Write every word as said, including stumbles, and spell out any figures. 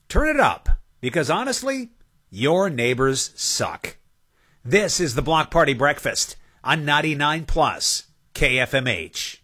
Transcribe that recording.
Turn it up, because honestly, your neighbors suck. This is the Block Party Breakfast on ninety-nine plus K F M H.